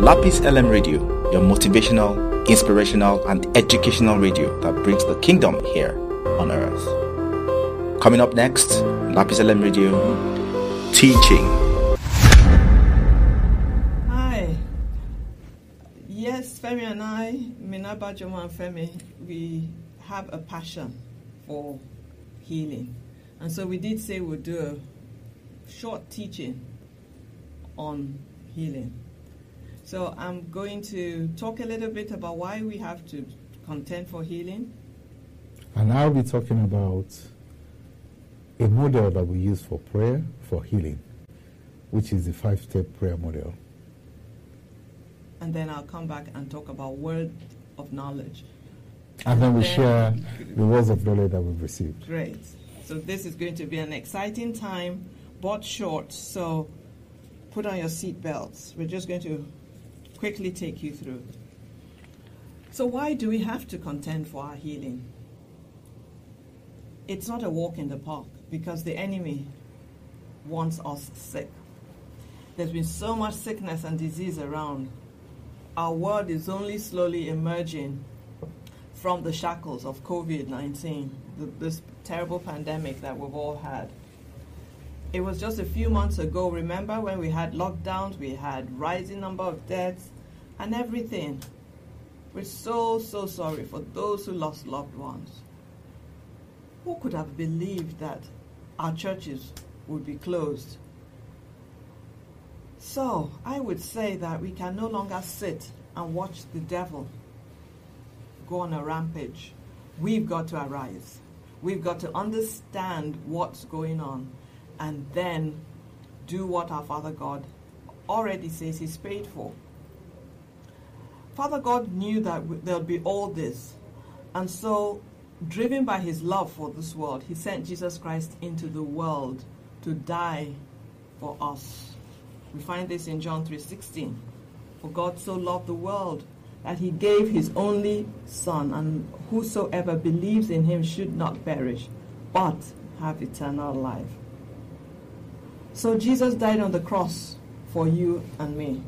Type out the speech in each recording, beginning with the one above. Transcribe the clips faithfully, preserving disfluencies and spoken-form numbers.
Lapis L M Radio, your motivational, inspirational, and educational radio that brings the kingdom here on earth. Coming up next, Lapis L M Radio, teaching. Hi. Yes, Femi and I, Minaba Joma and Femi, we have a passion for healing. And so we did say we'd do a short teaching on healing. So I'm going to talk a little bit about why we have to contend for healing. And I'll be talking about a model that we use for prayer for healing, which is the five-step prayer model. And then I'll come back and talk about word of knowledge. And then we then share the words of knowledge that we've received. Great. So this is going to be an exciting time, but short. So put on your seat belts. We're just going to quickly take you through. So why do we have to contend for our healing? It's not a walk in the park because the enemy wants us sick. There's been so much sickness and disease around. Our world is only slowly emerging from the shackles of covid nineteen, this terrible pandemic that we've all had. It was just a few months ago, remember, when we had lockdowns, we had rising number of deaths and everything. We're so, so sorry for those who lost loved ones. Who could have believed that our churches would be closed? So I would say that we can no longer sit and watch the devil go on a rampage. We've got to arise. We've got to understand what's going on and then do what our Father God already says He's paid for. Father God knew that there'll be all this. And so, driven by His love for this world, He sent Jesus Christ into the world to die for us. We find this in John three sixteen. For God so loved the world that He gave His only Son, and whosoever believes in Him should not perish, but have eternal life. So Jesus died on the cross for you and me.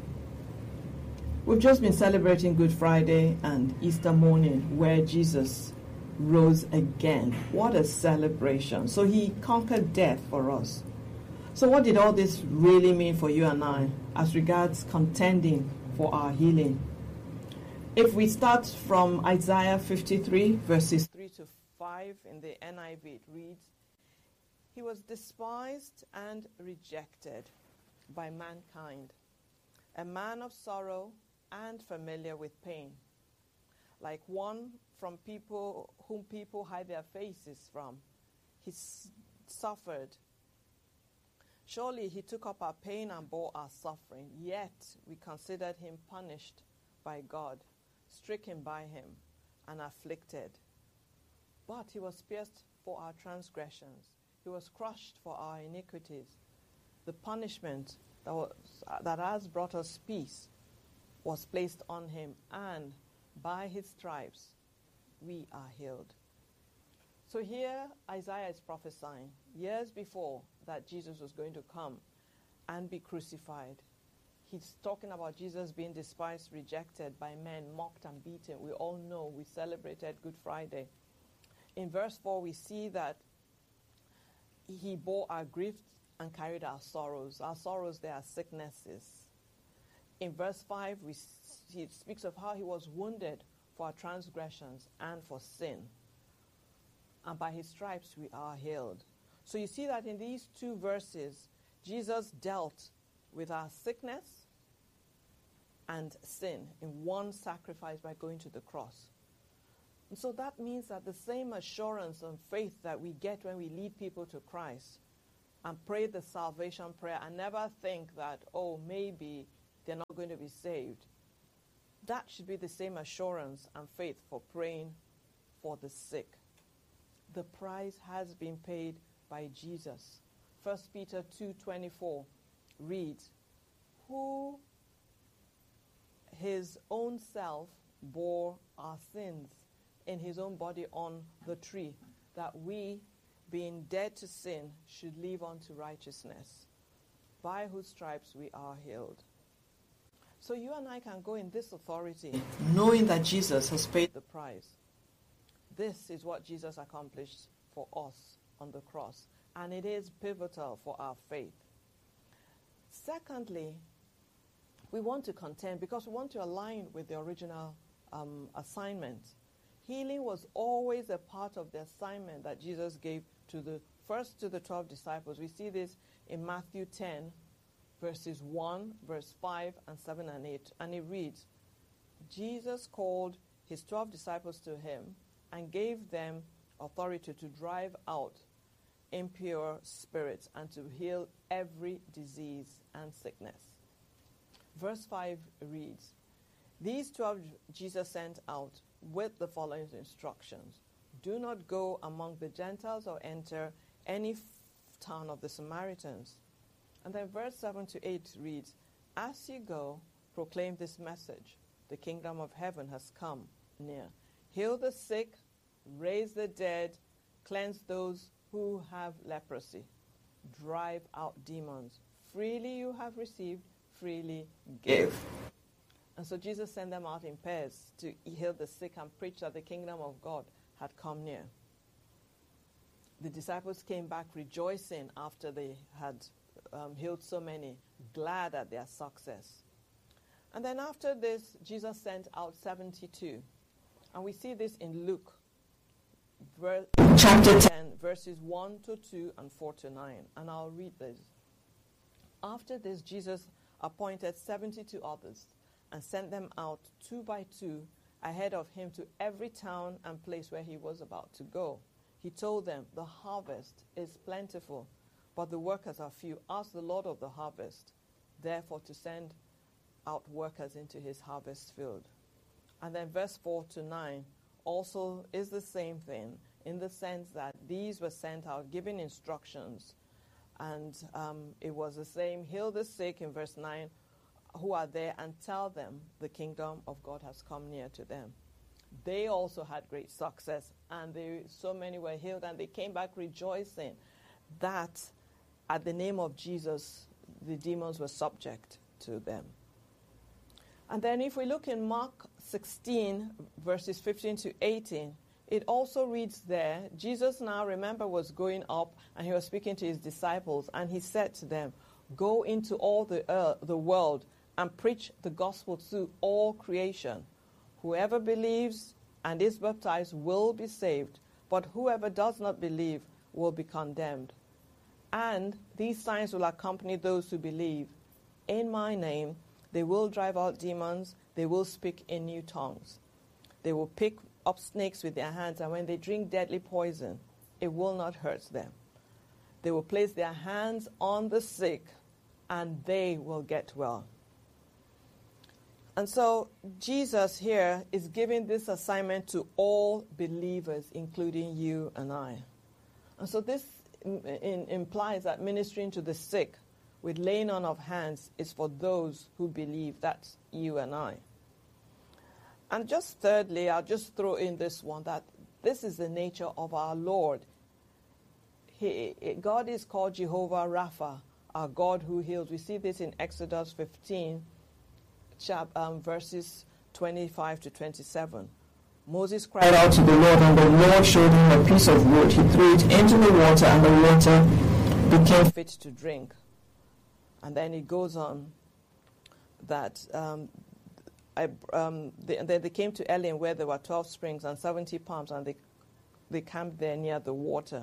We've just been celebrating Good Friday and Easter morning where Jesus rose again. What a celebration. So He conquered death for us. So what did all this really mean for you and I as regards contending for our healing? If we start from Isaiah fifty-three, verses three to five in the N I V, it reads, He was despised and rejected by mankind, a man of sorrow and familiar with pain, like one from people whom people hide their faces from. He s- suffered. Surely He took up our pain and bore our suffering, yet we considered Him punished by God, stricken by Him, and afflicted. But He was pierced for our transgressions. He was crushed for our iniquities. The punishment that, was, that has brought us peace was placed on Him, and by His stripes we are healed. So here Isaiah is prophesying years before that Jesus was going to come and be crucified. He's talking about Jesus being despised, rejected by men, mocked and beaten. We all know we celebrated Good Friday. In verse four, we see that He bore our griefs and carried our sorrows. Our sorrows, they are sicknesses. In verse five, we see, it speaks of how He was wounded for our transgressions and for sin. And by His stripes we are healed. So you see that in these two verses, Jesus dealt with our sickness and sin in one sacrifice by going to the cross. And so that means that the same assurance and faith that we get when we lead people to Christ and pray the salvation prayer and never think that, oh, maybe they're not going to be saved, that should be the same assurance and faith for praying for the sick. The price has been paid by Jesus. First Peter two twenty-four reads, who His own self bore our sins in His own body on the tree, that we, being dead to sin, should live unto righteousness, by whose stripes we are healed. So you and I can go in this authority, knowing that Jesus has paid the price. This is what Jesus accomplished for us on the cross, and it is pivotal for our faith. Secondly, we want to contend because we want to align with the original um, assignment. Healing was always a part of the assignment that Jesus gave to the first to the twelve disciples. We see this in Matthew ten, verses one, verse five, and seven and eight. And it reads, Jesus called his twelve disciples to him and gave them authority to drive out impure spirits and to heal every disease and sickness. Verse five reads, these twelve Jesus sent out with the following instructions. Do not go among the Gentiles or enter any f- town of the Samaritans. And then verse seven to eight reads, as you go, proclaim this message. The kingdom of heaven has come near. Heal the sick, raise the dead, cleanse those who have leprosy, drive out demons. Freely you have received, freely give. And so Jesus sent them out in pairs to heal the sick and preach that the kingdom of God had come near. The disciples came back rejoicing after they had um, healed so many, glad at their success. And then after this, Jesus sent out seventy-two. And we see this in Luke, ver- chapter ten, verses one to two and four to nine. And I'll read this. After this, Jesus appointed seventy-two others and sent them out two by two ahead of him to every town and place where he was about to go. He told them, the harvest is plentiful, but the workers are few. Ask the Lord of the harvest, therefore, to send out workers into his harvest field. And then verse four to nine also is the same thing, in the sense that these were sent out, giving instructions. And um, it was the same, heal the sick in verse nine, who are there, and tell them the kingdom of God has come near to them. They also had great success, and they, so many were healed, and they came back rejoicing that at the name of Jesus, the demons were subject to them. And then if we look in Mark sixteen, verses fifteen to eighteen, it also reads there, Jesus now, remember, was going up, and he was speaking to his disciples, and he said to them, go into all the, uh, the world and preach the gospel to all creation. Whoever believes and is baptized will be saved, but whoever does not believe will be condemned. And these signs will accompany those who believe. In my name, they will drive out demons, they will speak in new tongues. They will pick up snakes with their hands, and when they drink deadly poison, it will not hurt them. They will place their hands on the sick, and they will get well. And so Jesus here is giving this assignment to all believers, including you and I. And so this in, in, implies that ministering to the sick with laying on of hands is for those who believe. That's you and I. And just thirdly, I'll just throw in this one, that this is the nature of our Lord. He, God is called Jehovah Rapha, our God who heals. We see this in Exodus fifteen, chap, um, verses twenty-five to twenty-seven. Moses cried out to the Lord, and the Lord showed him a piece of wood. He threw it into the water, and the water became fit to drink. And then it goes on that um, I, um, they, they, they came to Elim, where there were twelve springs and seventy palms, and they, they camped there near the water.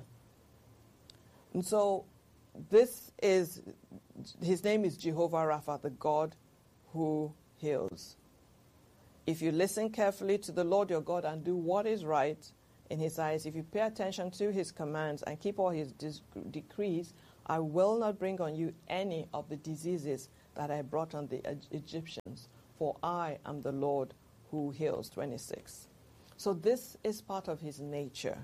And so this is, his name is Jehovah Rapha, the God who heals. If you listen carefully to the Lord your God and do what is right in his eyes, if you pay attention to his commands and keep all his dis- decrees, I will not bring on you any of the diseases that I brought on the Egyptians, for I am the Lord who heals. twenty-six. So this is part of his nature.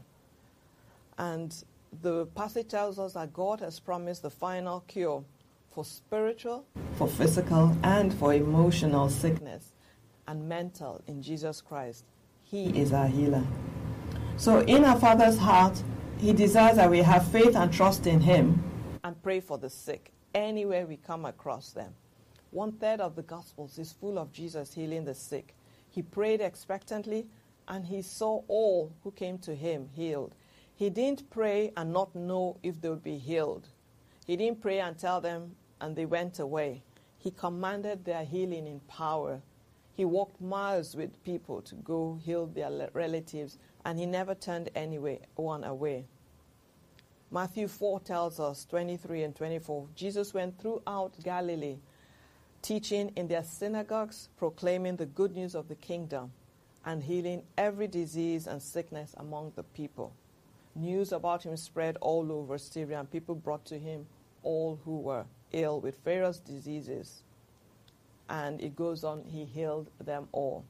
And the passage tells us that God has promised the final cure for spiritual, for physical, and for emotional sickness and mental in Jesus Christ. He is our healer. So in our Father's heart, he desires that we have faith and trust in him and pray for the sick anywhere we come across them. One third of the Gospels is full of Jesus healing the sick. He prayed expectantly, and he saw all who came to him healed. He didn't pray and not know if they would be healed. He didn't pray and tell them, and they went away. He commanded their healing in power. He walked miles with people to go heal their relatives, and he never turned anyone away. Matthew four tells us, twenty-three and twenty-four, Jesus went throughout Galilee, teaching in their synagogues, proclaiming the good news of the kingdom, and healing every disease and sickness among the people. News about him spread all over Syria, and people brought to him all who were ill with various diseases. And it goes on, he healed them all.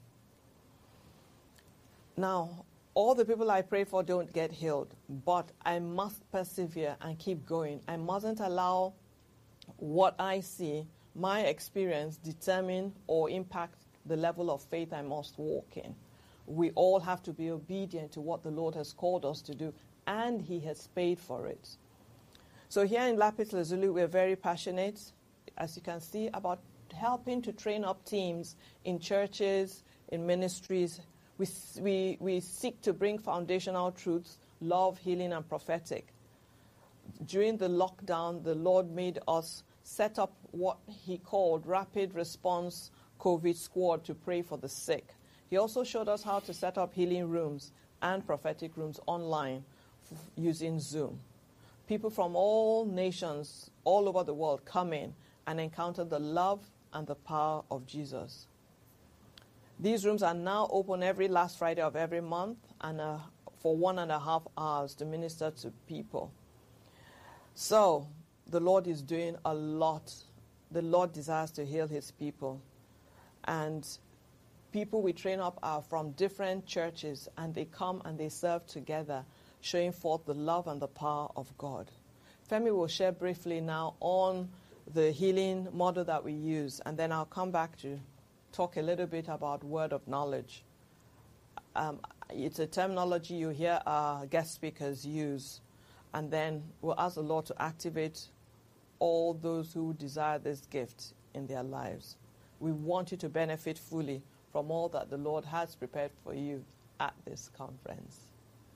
Now, all the people I pray for don't get healed, but I must persevere and keep going. I mustn't allow what I see, my experience, determine or impact the level of faith I must walk in. We all have to be obedient to what the Lord has called us to do, and he has paid for it. So here in Lapis Lazuli, we're very passionate, as you can see, about helping to train up teams in churches, in ministries. We, we, we seek to bring foundational truths, love, healing, and prophetic. During the lockdown, the Lord made us set up what he called Rapid Response COVID Squad to pray for the sick. He also showed us how to set up healing rooms and prophetic rooms online f- using Zoom. People from all nations, all over the world, come in and encounter the love and the power of Jesus. These rooms are now open every last Friday of every month and uh, for one and a half hours to minister to people. So the Lord is doing a lot. The Lord desires to heal his people. And people we train up are from different churches, and they come and they serve together, showing forth the love and the power of God. Femi will share briefly now on the healing model that we use, and then I'll come back to talk a little bit about word of knowledge. Um, it's a terminology you hear our guest speakers use, and then we'll ask the Lord to activate all those who desire this gift in their lives. We want you to benefit fully from all that the Lord has prepared for you at this conference.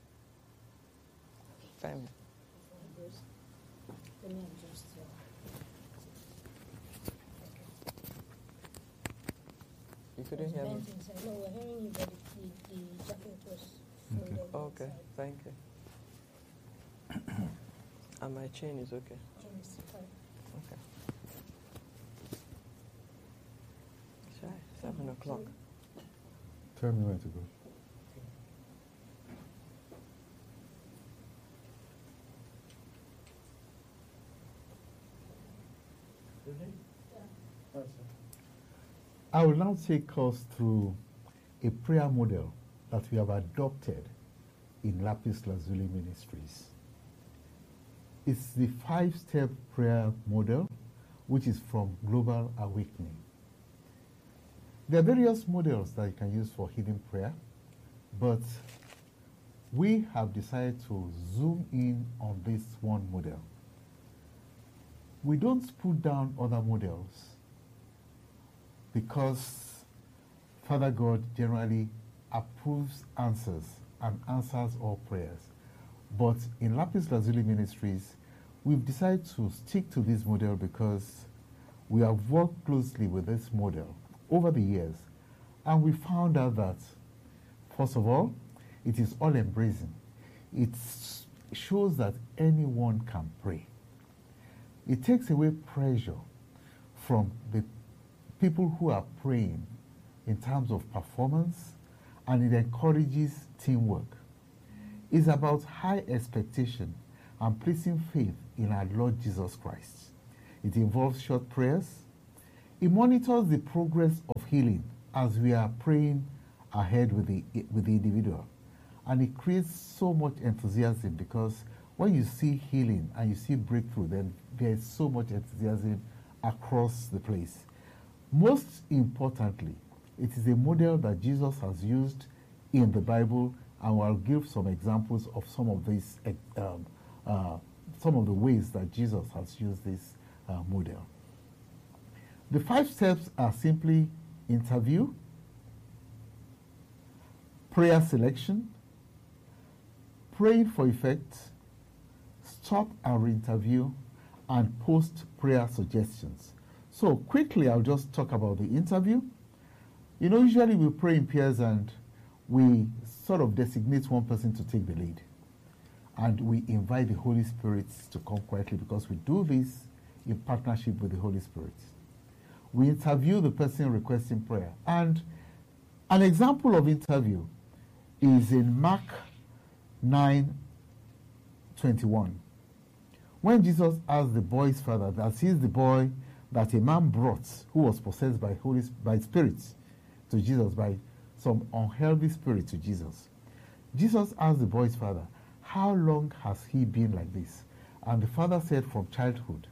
Femi. Let me adjust your... You couldn't hear me? Inside. No, we're hearing you, but the, the jacket was Okay. folded Okay, inside. thank you. And my chain is okay. Chain is fine. Okay. Shy, seven o'clock. Tell me where to go. I will now take us through a prayer model that we have adopted in Lapis Lazuli Ministries. It's the five-step prayer model, which is from Global Awakening. There are various models that you can use for healing prayer, but we have decided to zoom in on this one model. We don't put down other models because Father God generally approves answers and answers all prayers. But in Lapis Lazuli Ministries, we've decided to stick to this model because we have worked closely with this model over the years, and we found out that, first of all, it is all-embracing. It shows that anyone can pray. It takes away pressure from the people who are praying in terms of performance, and it encourages teamwork. It's about high expectation and placing faith in our Lord Jesus Christ. It involves short prayers. It monitors the progress of healing as we are praying ahead with the, with the individual. And it creates so much enthusiasm because when you see healing and you see breakthrough, then there is so much enthusiasm across the place. Most importantly, it is a model that Jesus has used in the Bible, and I'll give some examples of some of these, um, uh, some of the ways that Jesus has used this uh, model. The five steps are simply interview, prayer selection, praying for effect, stop and re-interview, and post-prayer suggestions. So quickly, I'll just talk about the interview. You know, usually we pray in pairs and we sort of designate one person to take the lead. And we invite the Holy Spirit to come quietly, because we do this in partnership with the Holy Spirit. We interview the person requesting prayer. And an example of interview is in Mark nine twenty-one. When Jesus asked the boy's father, that he's the boy that a man brought who was possessed by Holy by spirits to Jesus, by some unhealthy spirit to Jesus. Jesus asked the boy's father, how long has he been like this? And the father said, from childhood.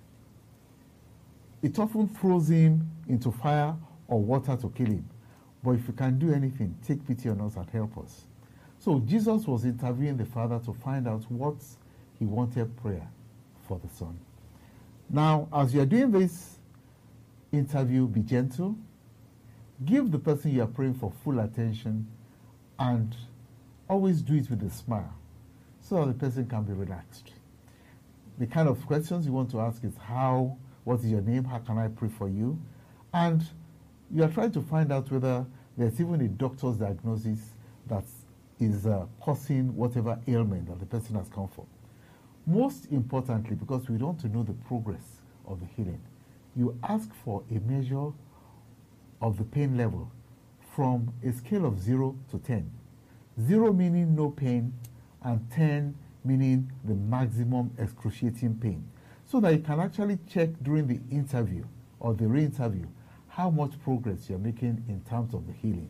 It often throws him into fire or water to kill him. But if you can do anything, take pity on us and help us. So Jesus was interviewing the father to find out what he wanted prayer for the son. Now, as you are doing this interview, be gentle. Give the person you are praying for full attention, and always do it with a smile so that the person can be relaxed. The kind of questions you want to ask is how, what is your name, how can I pray for you? And you are trying to find out whether there's even a doctor's diagnosis that is uh, causing whatever ailment that the person has come for. Most importantly, because we want to know the progress of the healing, you ask for a measure of the pain level from a scale of zero to ten. Zero meaning no pain, and ten meaning the maximum excruciating pain, so that you can actually check during the interview or the re-interview how much progress you're making in terms of the healing.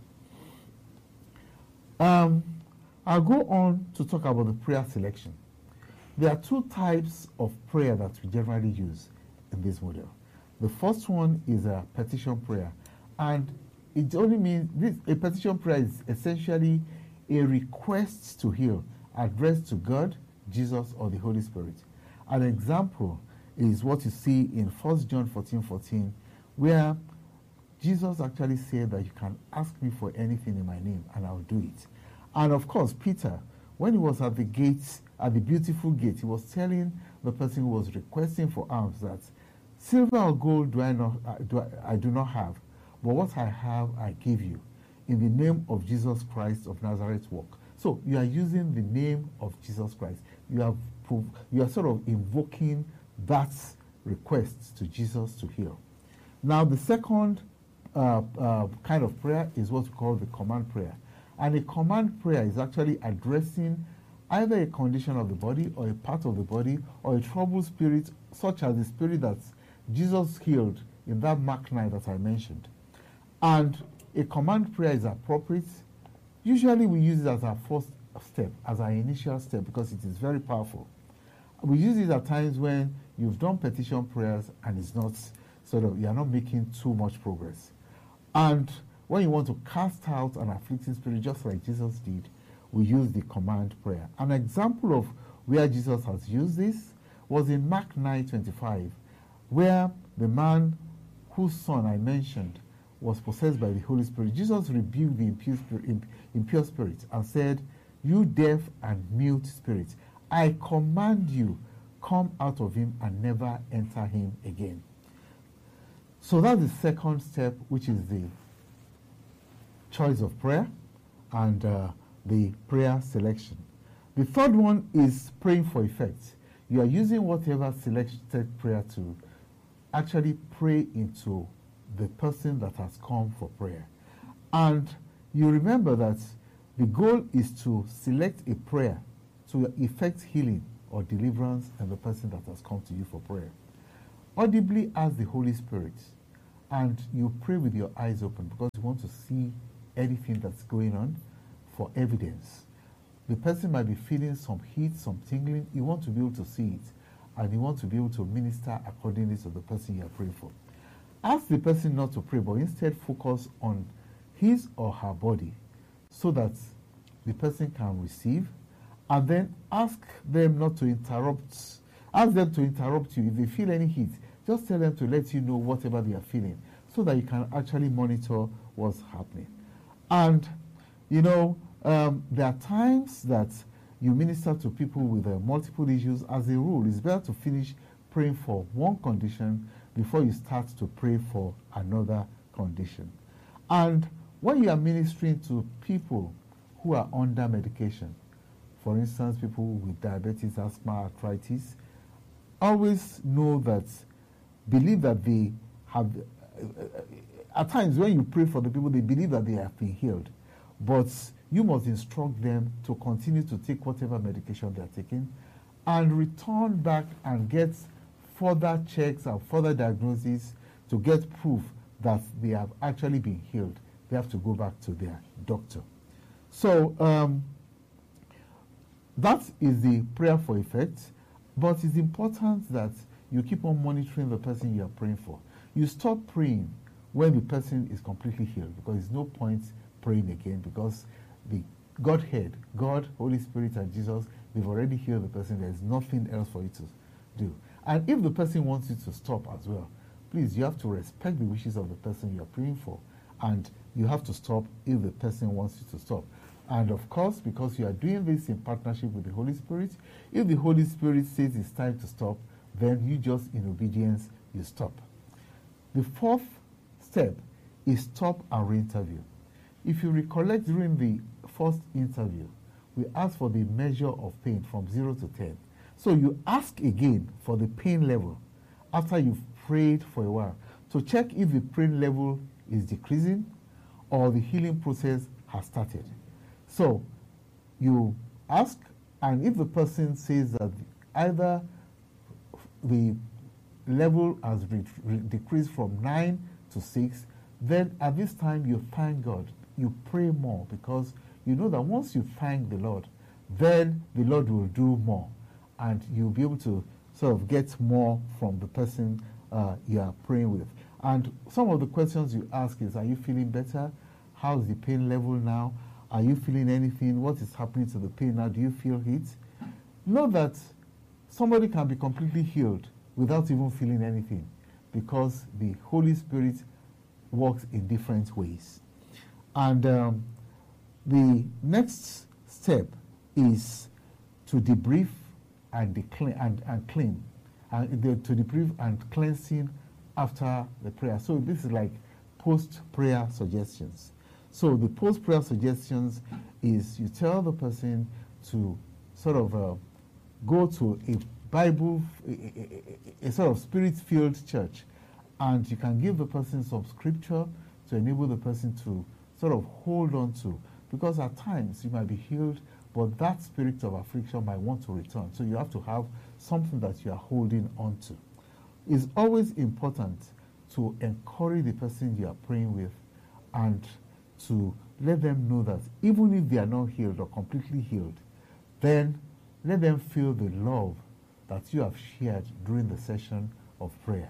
Um, I'll go on to talk about the prayer selection. There are two types of prayer that we generally use in this model. The first one is a petition prayer, and it only means this, a petition prayer is essentially a request to heal addressed to God, Jesus, or the Holy Spirit. An example is what you see in First John fourteen fourteen, where Jesus actually said that you can ask me for anything in my name and I'll do it. And of course, Peter, when he was at the gates, at the beautiful gate, he was telling the person who was requesting for alms that silver or gold do I not uh, do I, I do not have, but what I have I give you. In the name of Jesus Christ of Nazareth, walk. So you are using the name of Jesus Christ. You are prov- you are sort of invoking that request to Jesus to heal. Now the second uh, uh, kind of prayer is what we call the command prayer. And a command prayer is actually addressing either a condition of the body or a part of the body or a troubled spirit, such as the spirit that Jesus healed in that Mark nine that I mentioned. And a command prayer is appropriate. Usually we use it as our first step, as our initial step, because it is very powerful. We use it at times when you've done petition prayers and it's not sort of, you are not making too much progress. And when you want to cast out an afflicting spirit, just like Jesus did, we use the command prayer. An example of where Jesus has used this was in Mark nine twenty-five, where the man whose son I mentioned was possessed by the Holy Spirit. Jesus rebuked the impure spirit, impure spirit and said, "You deaf and mute spirit, I command you, come out of him and never enter him again." So that's the second step, which is the choice of prayer and uh, the prayer selection. The third one is praying for effect. You are using whatever selected prayer to actually pray into the person that has come for prayer. And you remember that the goal is to select a prayer to effect healing or deliverance in the person that has come to you for prayer. Audibly ask the Holy Spirit, and you pray with your eyes open because you want to see anything that's going on for evidence. The person might be feeling some heat, some tingling. You want to be able to see it, and you want to be able to minister accordingly to the person you are praying for. Ask the person not to pray, but instead focus on his or her body so that the person can receive, and then ask them not to interrupt. Ask them to interrupt you. If they feel any heat, just tell them to let you know whatever they are feeling, so that you can actually monitor what's happening. And, you know, um, there are times that you minister to people with uh, multiple issues. As a rule, it's better to finish praying for one condition before you start to pray for another condition. And when you are ministering to people who are under medication, for instance, people with diabetes, asthma, arthritis, always know that, believe that they have, uh, at times when you pray for the people, they believe that they have been healed. But you must instruct them to continue to take whatever medication they are taking and return back and get further checks and further diagnoses to get proof that they have actually been healed. They have to go back to their doctor. So um, that is the prayer for effect, but it's important that you keep on monitoring the person you are praying for. You stop praying when the person is completely healed, because there's no point praying again, because the Godhead, God, Holy Spirit, and Jesus, they've already healed the person. There's nothing else for you to do. And if the person wants you to stop as well, please, you have to respect the wishes of the person you are praying for, and you have to stop if the person wants you to stop. And of course, because you are doing this in partnership with the Holy Spirit, if the Holy Spirit says it's time to stop, then you just, in obedience, you stop. The fourth step is stop and re-interview. If you recollect, during the first interview, we asked for the measure of pain from zero to ten. So you ask again for the pain level after you've prayed for a while to check if the pain level is decreasing or the healing process has started. So you ask, and if the person says that either the level has re- re- decreased from nine to six, then at this time you thank God. You pray more, because you know that once you thank the Lord, then the Lord will do more, and you'll be able to sort of get more from the person uh, you are praying with. And some of the questions you ask is, are you feeling better? How's the pain level now? Are you feeling anything? What is happening to the pain now? Do you feel it? Know that somebody can be completely healed without even feeling anything, because the Holy Spirit works in different ways. And um, the next step is to debrief and, decla- and, and clean, and the, to debrief and cleansing after the prayer. So this is like post-prayer suggestions. So the post-prayer suggestions is you tell the person to sort of uh, go to a Bible, a, a, a sort of spirit-filled church, and you can give the person some scripture to enable the person to sort of hold on to, because at times you might be healed, but that spirit of affliction might want to return. So you have to have something that you are holding on to. It's always important to encourage the person you are praying with and to let them know that even if they are not healed or completely healed, then let them feel the love that you have shared during the session of prayer.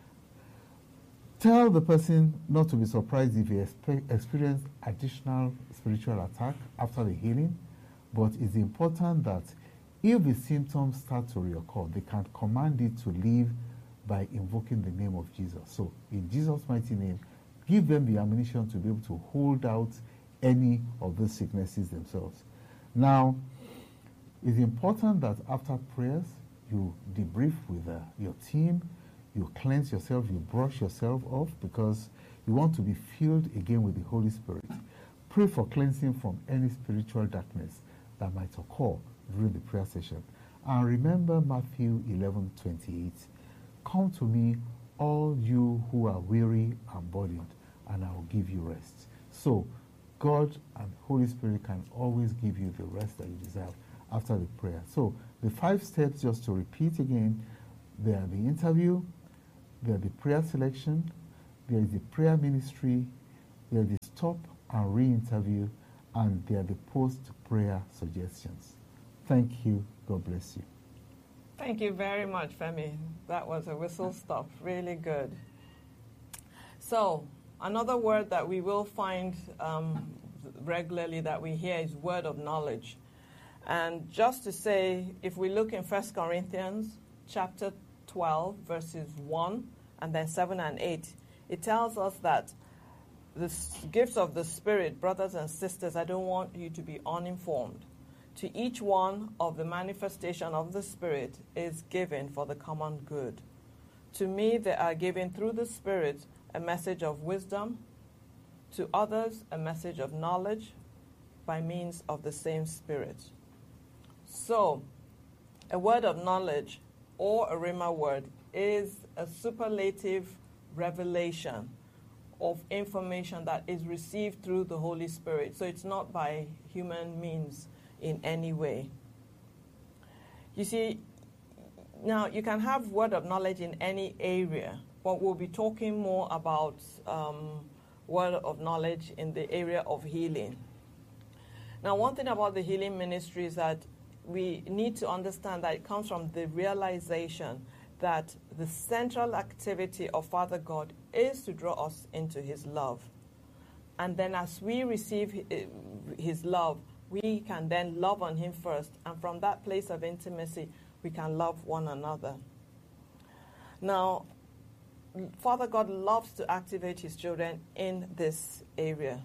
Tell the person not to be surprised if they expe- experience additional spiritual attack after the healing, but it's important that if the symptoms start to reoccur, they can command it to leave by invoking the name of Jesus. So, in Jesus' mighty name, give them the ammunition to be able to hold out any of those sicknesses themselves. Now, it's important that after prayers, you debrief with uh, your team, you cleanse yourself, you brush yourself off, because you want to be filled again with the Holy Spirit. Pray for cleansing from any spiritual darkness that might occur during the prayer session. And remember Matthew eleven twenty-eight. Come to me, all you who are weary and burdened, and I will give you rest. So God and Holy Spirit can always give you the rest that you deserve after the prayer. So the five steps, just to repeat again, they are the interview, they are the prayer selection, there is the prayer ministry, there is the stop and re-interview, and there are the post-prayer suggestions. Thank you. God bless you. Thank you very much, Femi. That was a whistle stop. Really good. So, another word that we will find um, regularly that we hear is word of knowledge. And just to say, if we look in First Corinthians chapter twelve, verses one, and then seven and eight, it tells us that the s- gifts of the Spirit, brothers and sisters, I don't want you to be uninformed. To each one of the manifestation of the Spirit is given for the common good. To me, they are given through the Spirit a message of wisdom, to others a message of knowledge by means of the same Spirit. So, a word of knowledge or a rhema word is a superlative revelation of information that is received through the Holy Spirit. So it's not by human means in any way. You see, now you can have word of knowledge in any area, but we'll be talking more about um, word of knowledge in the area of healing. Now, one thing about the healing ministry is that we need to understand that it comes from the realization that the central activity of Father God is to draw us into His love. And then as we receive His love, we can then love on Him first. And from that place of intimacy, we can love one another. Now, Father God loves to activate His children in this area.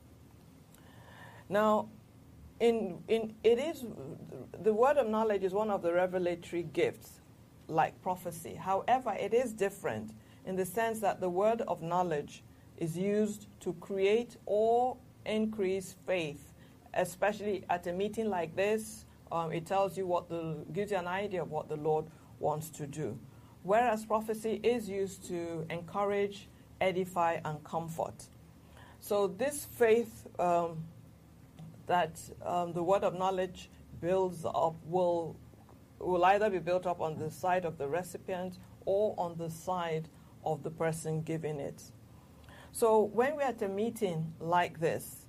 Now, in in it is the word of knowledge is one of the revelatory gifts, like prophecy. However, it is different in the sense that the word of knowledge is used to create or increase faith, especially at a meeting like this. Um, it tells you what the gives you an idea of what the Lord wants to do. Whereas prophecy is used to encourage, edify, and comfort. So this faith um, that um, the word of knowledge builds up will will either be built up on the side of the recipient or on the side of the person giving it. So when we're at a meeting like this,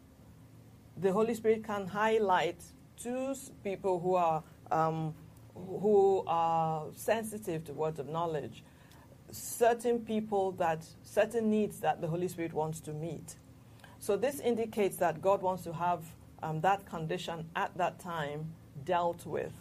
the Holy Spirit can highlight to people who are um, who are sensitive to words of knowledge, certain people that, certain needs that the Holy Spirit wants to meet. So this indicates that God wants to have um, that condition at that time dealt with.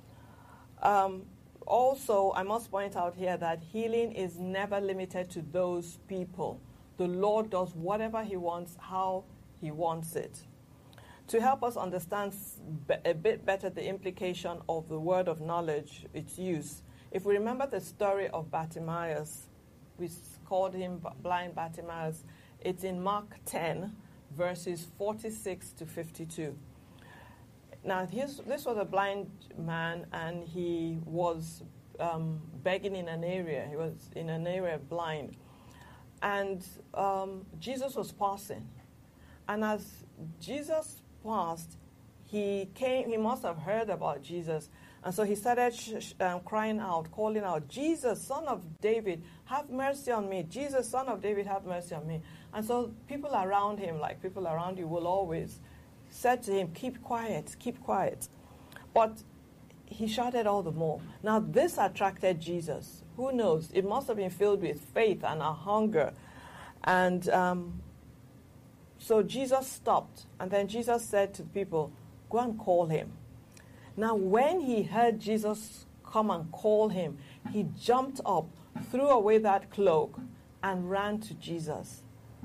Um, also, I must point out here that healing is never limited to those people. The Lord does whatever He wants, how He wants it. To help us understand a bit better the implication of the word of knowledge, its use, if we remember the story of Bartimaeus, we called him blind Bartimaeus, it's in Mark ten, verses forty-six to fifty-two. Now, his, this was a blind man, and he was um, begging in an area. He was in an area blind. And um, Jesus was passing. And as Jesus passed, he came. He must have heard about Jesus. And so he started sh- sh- um, crying out, calling out, "Jesus, Son of David, have mercy on me. Jesus, Son of David, have mercy on me." And so people around him, like people around you will always, said to him, "Keep quiet, keep quiet." But he shouted all the more. Now this attracted Jesus. Who knows? It must have been filled with faith and a hunger. And um, so Jesus stopped. And then Jesus said to the people, "Go and call him." Now when he heard Jesus come and call him, he jumped up, threw away that cloak, and ran to Jesus.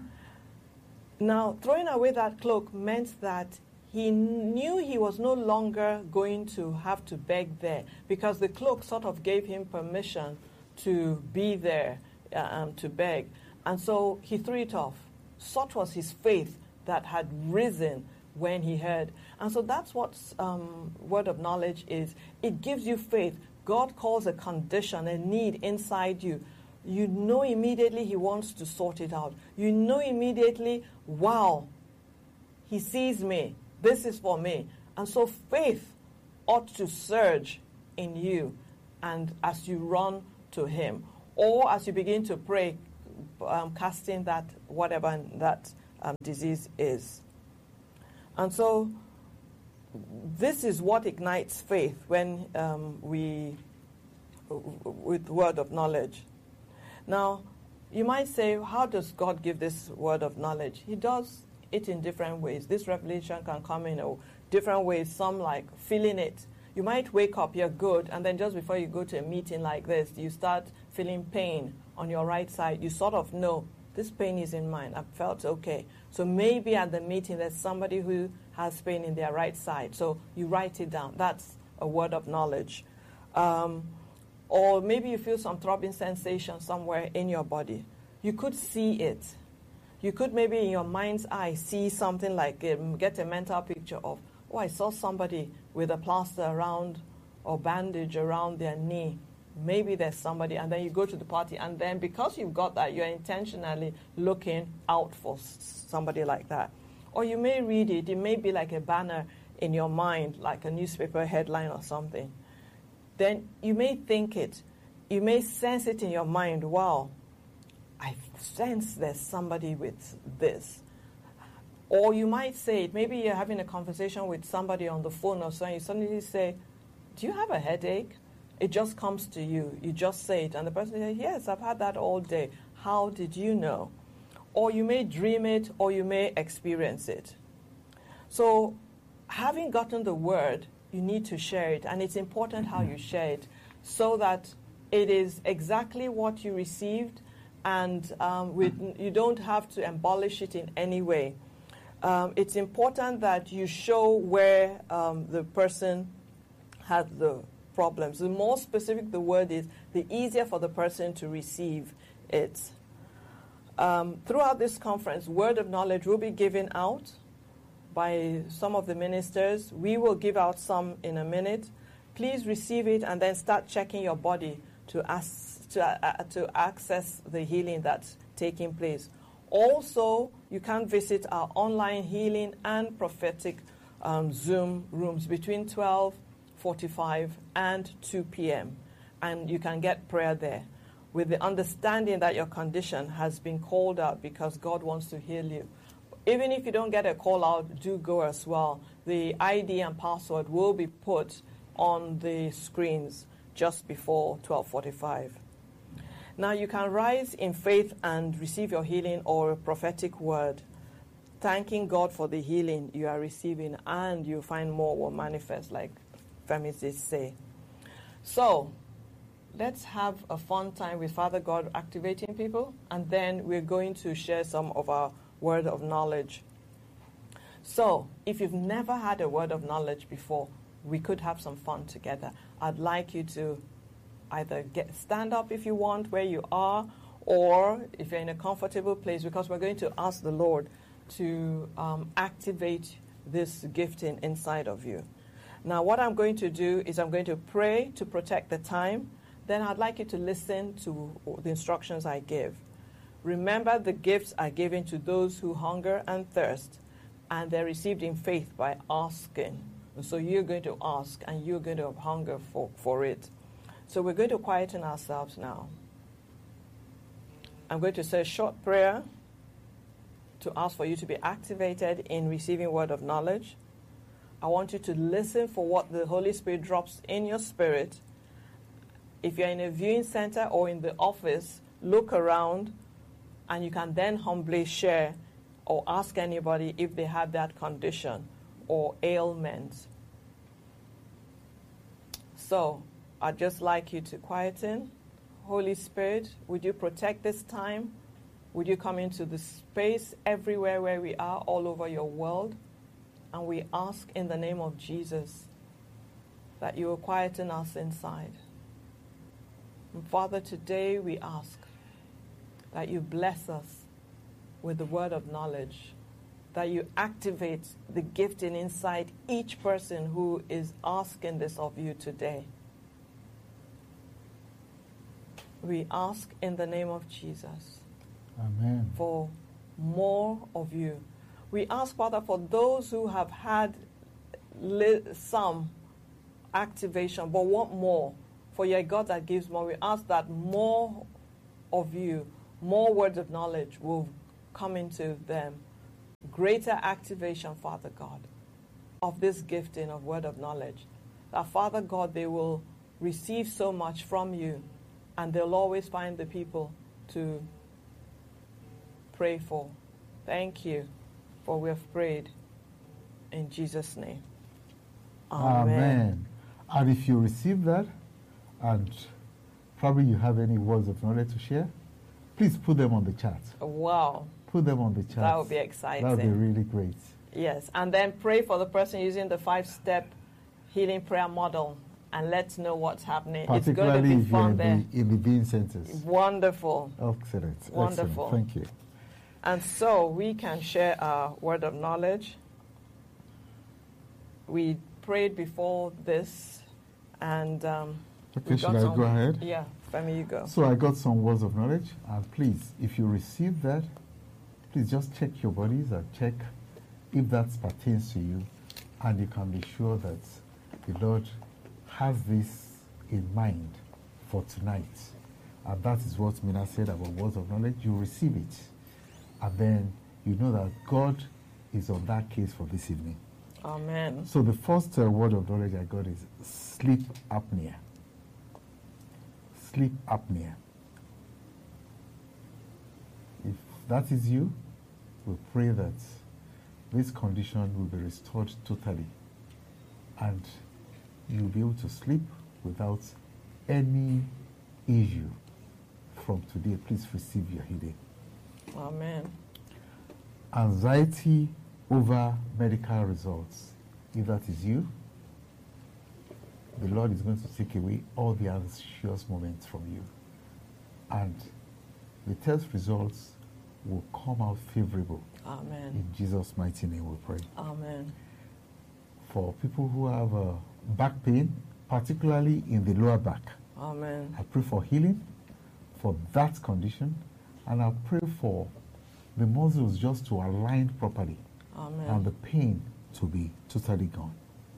Now, throwing away that cloak meant that he knew he was no longer going to have to beg there, because the cloak sort of gave him permission to be there, um, to beg. And so he threw it off. Such was his faith that had risen when he heard. And so that's what um, word of knowledge is. It gives you faith. God calls a condition, a need inside you. You know immediately He wants to sort it out. You know immediately, wow, He sees me. This is for me. And so faith ought to surge in you, and as you run to Him, or as you begin to pray, um, casting that whatever that um, disease is. And so this is what ignites faith when um, we, with word of knowledge. Now, you might say, how does God give this word of knowledge? He does it in different ways. This revelation can come in a different ways. Some like feeling it. You might wake up, you're good, and then just before you go to a meeting like this, you start feeling pain on your right side, you sort of know this pain is in mine. I felt okay. So maybe at the meeting there's somebody who has pain in their right side. So you write it down. That's a word of knowledge. Um, or maybe you feel some throbbing sensation somewhere in your body. You could see it. You could maybe in your mind's eye see something like, um, get a mental picture of, oh, I saw somebody with a plaster around or bandage around their knee. Maybe there's somebody, and then you go to the party, and then because you've got that, you're intentionally looking out for s- somebody like that. Or you may read it. It may be like a banner in your mind, like a newspaper headline or something. Then you may think it. You may sense it in your mind, wow, I sense there's somebody with this. Or you might say it. Maybe you're having a conversation with somebody on the phone or so, and you suddenly say, do you have a headache? It just comes to you. You just say it. And the person says, yes, I've had that all day. How did you know? Or you may dream it, or you may experience it. So having gotten the word, you need to share it. And it's important how you share it so that it is exactly what you received, and um, with, you don't have to embellish it in any way. Um, it's important that you show where um, the person had the problems. The more specific the word is, the easier for the person to receive it. Um, throughout this conference, word of knowledge will be given out by some of the ministers. We will give out some in a minute. Please receive it and then start checking your body to, ask, to, uh, to access the healing that's taking place. Also, you can visit our online healing and prophetic um, Zoom rooms between twelve forty-five and two p.m. and you can get prayer there with the understanding that your condition has been called out because God wants to heal you. Even if you don't get a call out, do go as well. The I D and password will be put on the screens just before twelve forty-five. Now you can rise in faith and receive your healing or a prophetic word, thanking God for the healing you are receiving, and you find more will manifest, like Femi did say. So let's have a fun time with Father God activating people, and then we're going to share some of our word of knowledge. So if you've never had a word of knowledge before, we could have some fun together. I'd like you to either get stand up if you want where you are, or if you're in a comfortable place, because we're going to ask the Lord to um, activate this gifting inside of you. Now, what I'm going to do is I'm going to pray to protect the time. Then I'd like you to listen to the instructions I give. Remember, the gifts are given to those who hunger and thirst, and they're received in faith by asking. So you're going to ask, and you're going to hunger for, for it. So we're going to quieten ourselves now. I'm going to say a short prayer to ask for you to be activated in receiving word of knowledge. I want you to listen for what the Holy Spirit drops in your spirit. If you're in a viewing center or in the office, look around, and you can then humbly share or ask anybody if they have that condition or ailment. So I'd just like you to quieten. Holy Spirit, would you protect this time? Would you come into the space everywhere where we are, all over your world? And we ask in the name of Jesus that you will quieten us inside. And Father, today we ask that you bless us with the word of knowledge, that you activate the gifting inside each person who is asking this of you today. We ask in the name of Jesus. Amen. For more of you. We ask, Father, for those who have had li- some activation but want more, for you're a God that gives more. We ask that more of you, more words of knowledge will come into them. Greater activation, Father God, of this gifting of word of knowledge. That, Father God, they will receive so much from you, and they'll always find the people to pray for. Thank you, for we have prayed in Jesus' name. Amen. Amen. And if you receive that, and probably you have any words of knowledge to share, Please put them on the chat. Wow. Put them on the chat. That would be exciting. That would be really great. Yes, and then pray for the person using the five-step healing prayer model and let's know what's happening. It's going to Particularly be if you're fun in there. the, in the being centers. Wonderful. Excellent. Wonderful. Excellent. Thank you. And so we can share our word of knowledge. We prayed before this, and um, Okay, we should got I some- go ahead? Yeah, Femi, you go. So I got some words of knowledge, and please, if you receive that, please just check your bodies and check if that pertains to you, and you can be sure that the Lord has this in mind for tonight. And that is what Mina said about words of knowledge. You receive it, and then you know that God is on that case for this evening. Amen. So the first uh, word of knowledge I got is sleep apnea. Sleep apnea. If that is you, we pray that this condition will be restored totally and you'll be able to sleep without any issue from today. Please receive your healing. Amen. Anxiety over medical results. If that is you, the Lord is going to take away all the anxious moments from you. And the test results will come out favorable. Amen. In Jesus' mighty name we pray. Amen. For people who have uh, back pain, particularly in the lower back, Amen. I pray for healing for that condition, and I pray for the muscles just to align properly Amen. and the pain to be totally gone.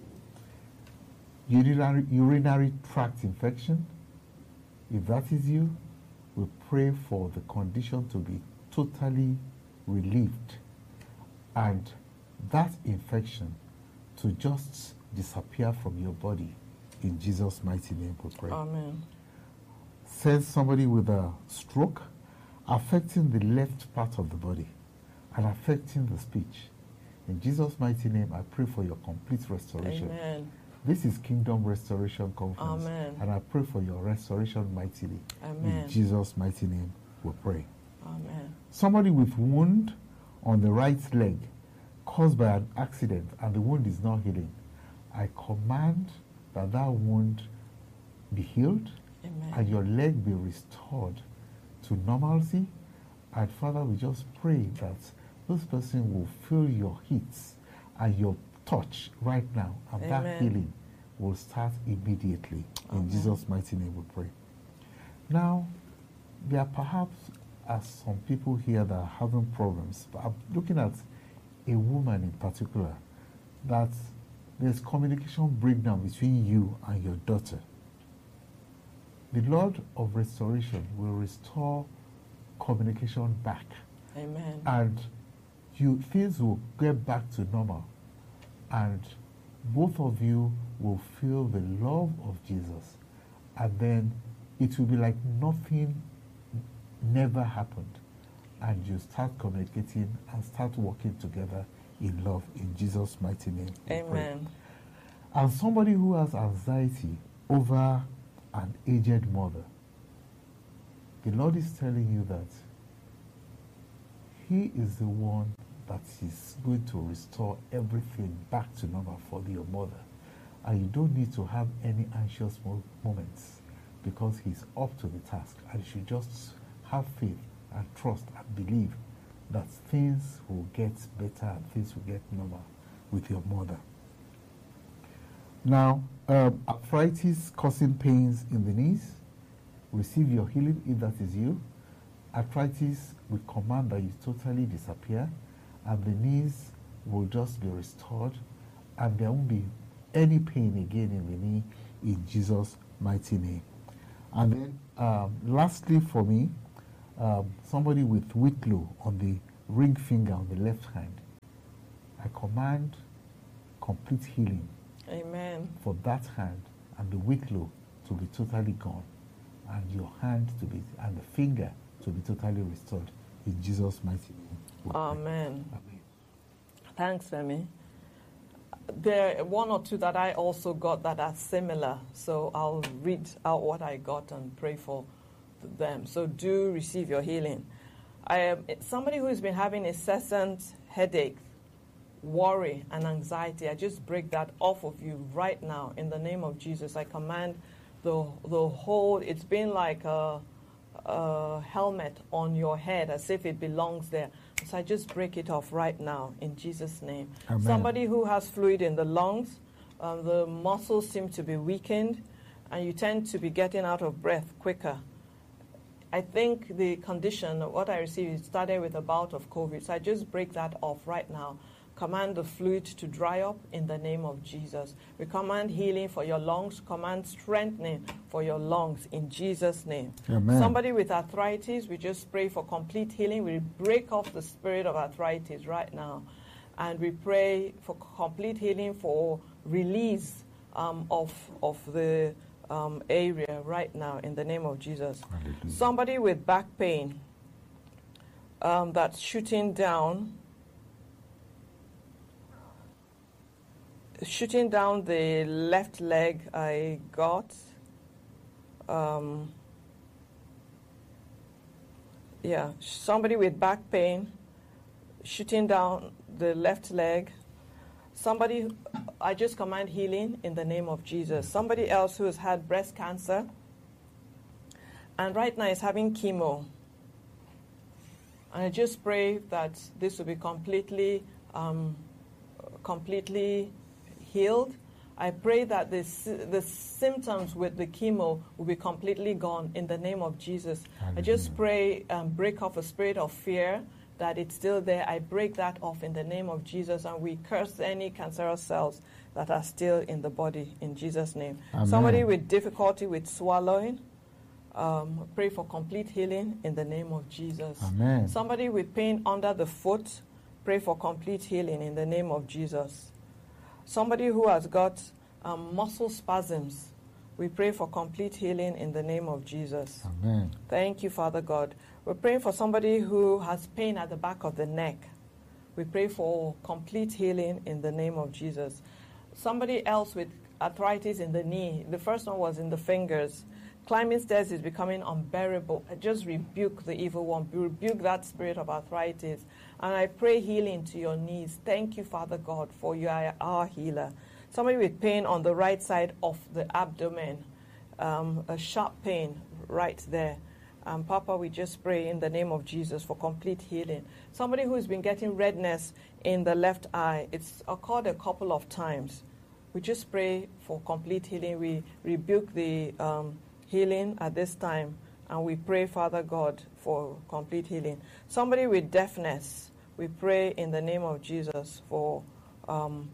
Urinary, urinary tract infection, if that is you, we pray for the condition to be totally relieved and that infection to just disappear from your body. In Jesus' mighty name we pray. Amen. Says somebody with a stroke affecting the left part of the body and affecting the speech. In Jesus' mighty name, I pray for your complete restoration. Amen. This is Kingdom Restoration Conference. Amen. And I pray for your restoration mightily. Amen. In Jesus' mighty name, we pray. Amen. Somebody with wound on the right leg caused by an accident and the wound is not healing, I command that that wound be healed Amen. and your leg be restored to normalcy. And Father, we just pray that this person will feel your heat and your touch right now, and Amen. that healing will start immediately. Amen. In Jesus' mighty name we pray. Now, there perhaps are some people here that are having problems, but I'm looking at a woman in particular, that there's communication breakdown between you and your daughter. The Lord of restoration will restore communication back, Amen. and you things will get back to normal, and both of you will feel the love of Jesus, and then it will be like nothing never happened, and you start communicating and start working together in love. In Jesus' mighty name we pray. Amen. And somebody who has anxiety over an aged mother, the Lord is telling you that He is the one that is going to restore everything back to normal for your mother. And you don't need to have any anxious mo- moments because He's up to the task. And you should just have faith and trust and believe that things will get better and things will get normal with your mother. Now, um, arthritis causing pains in the knees, receive your healing if that is you. Arthritis, we command that you totally disappear, and the knees will just be restored, and there won't be any pain again in the knee in Jesus' mighty name. And then, um, lastly for me, um, somebody with whitlow on the ring finger on the left hand, I command complete healing Amen. for that hand and the whitlow to be totally gone, and your hand to be and the finger to be totally restored in Jesus' mighty name. we pray. Amen. Amen. Thanks, Femi. There are one or two that I also got that are similar, so I'll read out what I got and pray for them. So do receive your healing. I am somebody who has been having incessant headache, worry, and anxiety. I just break that off of you right now in the name of Jesus. I command the the whole. It's been like a, a helmet on your head, as if it belongs there. So I just break it off right now in Jesus' name. Amen. Somebody who has fluid in the lungs, um, the muscles seem to be weakened, and you tend to be getting out of breath quicker. I think the condition, what I received, started with a bout of COVID. So I just break that off right now. Command the fluid to dry up in the name of Jesus. We command healing for your lungs. Command strengthening for your lungs in Jesus' name. Amen. Somebody with arthritis, we just pray for complete healing. We break off the spirit of arthritis right now. And we pray for complete healing, for release um, of, of the um, area right now in the name of Jesus. Hallelujah. Somebody with back pain um, that's shooting down Shooting down the left leg, I got. Um, yeah, somebody with back pain, shooting down the left leg. Somebody, I just command healing in the name of Jesus. Somebody else who has had breast cancer and right now is having chemo. And I just pray that this will be completely, um, completely healed. I pray that the, the symptoms with the chemo will be completely gone in the name of Jesus. Hallelujah. I just pray, um, break off a spirit of fear that it's still there. I break that off in the name of Jesus, and we curse any cancerous cells that are still in the body in Jesus' name. Amen. Somebody with difficulty with swallowing, um, pray for complete healing in the name of Jesus. Amen. Somebody with pain under the foot, pray for complete healing in the name of Jesus. Somebody who has got um, muscle spasms, we pray for complete healing in the name of Jesus. Amen. Thank you, Father God. We're praying for somebody who has pain at the back of the neck. We pray for complete healing in the name of Jesus. Somebody else with arthritis in the knee. The first one was in the fingers. Climbing stairs is becoming unbearable. I just rebuke the evil one. Rebuke that spirit of arthritis. And I pray healing to your knees. Thank you, Father God, for you are our healer. Somebody with pain on the right side of the abdomen, um, a sharp pain right there. Um, Papa, we just pray in the name of Jesus for complete healing. Somebody who's been getting redness in the left eye, it's occurred a couple of times. We just pray for complete healing. We rebuke the um, healing at this time, and we pray, Father God, for complete healing. Somebody with deafness, we pray in the name of Jesus for um,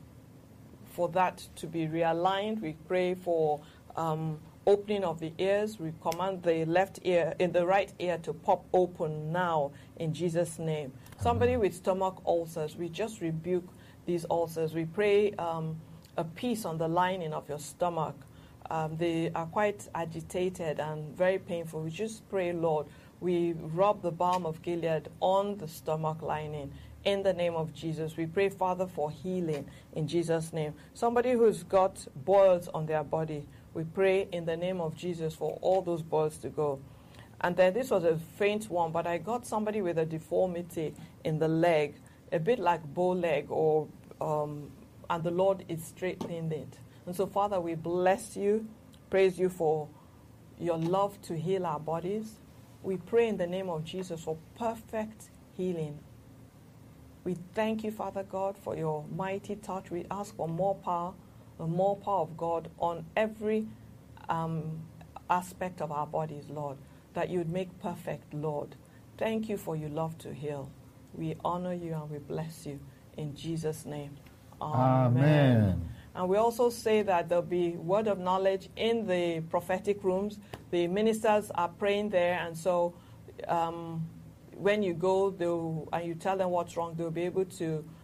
for that to be realigned. We pray for um, opening of the ears. We command the left ear, in the right ear, to pop open now in Jesus' name. Somebody with stomach ulcers, we just rebuke these ulcers. We pray um, a peace on the lining of your stomach. Um, they are quite agitated and very painful. We just pray, Lord, we rub the balm of Gilead on the stomach lining in the name of Jesus. We pray, Father, for healing in Jesus' name. Somebody who's got boils on their body, we pray in the name of Jesus for all those boils to go. And then this was a faint one, but I got somebody with a deformity in the leg, a bit like bow leg, or um, and the Lord is straightening it. And so, Father, we bless you, praise you for your love to heal our bodies. We pray in the name of Jesus for perfect healing. We thank you, Father God, for your mighty touch. We ask for more power, the more power of God on every um, aspect of our bodies, Lord, that you would make perfect, Lord. Thank you for your love to heal. We honor you and we bless you in Jesus' name. Amen. Amen. And we also say that there'll be word of knowledge in the prophetic rooms. The ministers are praying there, and so um, when you go they'll, and you tell them what's wrong, they'll be able to